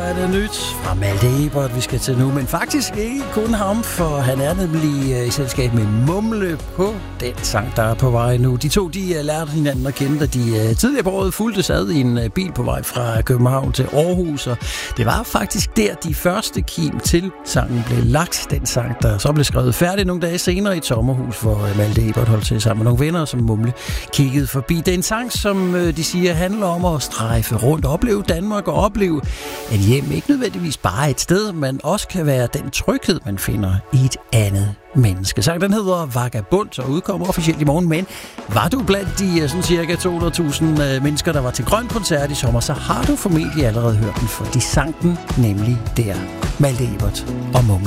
er det nyt fra Malte Ebert, vi skal til nu. Men faktisk ikke kun ham, for han er nemlig i selskab med Mumle på den sang, der er på vej nu. De to, de lærte hinanden at kende, da de tidligere på året fulgtes ad i en bil på vej fra København til Aarhus. Og det var faktisk der, de første kim til sangen blev lagt. Den sang, der så blev skrevet færdig nogle dage senere i et sommerhus, hvor Malte Ebert holdt til sammen med nogle venner, som Mumle kiggede forbi. Det er en sang, som de siger handler om at strejfe rundt, opleve Danmark og opleve, at hjem ikke nødvendigvis bare et sted, men også kan være den tryghed, man finder i et andet menneske. Sangen den hedder Vagabond og udkommer officielt i morgen, men var du blandt de sådan cirka 200.000 mennesker, der var til Grøn Koncert i sommer, så har du formentlig allerede hørt den, for de sang den nemlig der. Malte Ebert og Mumle.